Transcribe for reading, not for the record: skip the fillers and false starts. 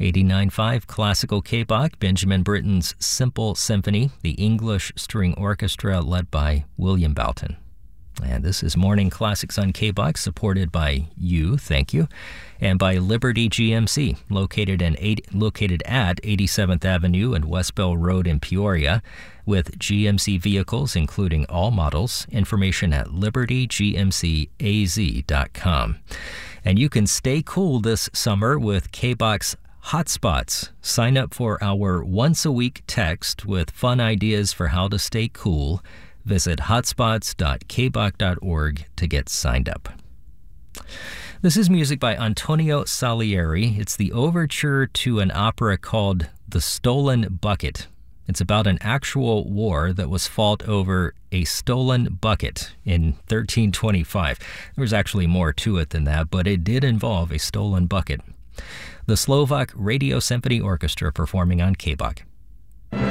89.5 Classical K-Bach, Benjamin Britten's Simple Symphony, the English String Orchestra led by William Boughton. And this is Morning Classics on K-Bach, supported by you, thank you, and by Liberty GMC, located at 87th Avenue and West Bell Road in Peoria, with GMC vehicles, including all models. Information at libertygmcaz.com. And you can stay cool this summer with K-Bach's Hotspots. Sign up for our once-a-week text with fun ideas for how to stay cool. Visit hotspots.kbach.org to get signed up. This is music by Antonio Salieri. It's the overture to an opera called The Stolen Bucket. It's about an actual war that was fought over a stolen bucket in 1325. There was actually more to it than that, but it did involve a stolen bucket. The Slovak Radio Symphony Orchestra performing on K-Bach.